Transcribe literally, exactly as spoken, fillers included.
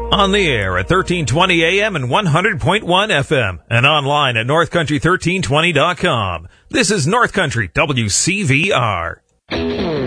On the air at thirteen twenty A M and one hundred point one F M and online at north country thirteen twenty dot com. This is North Country W C V R.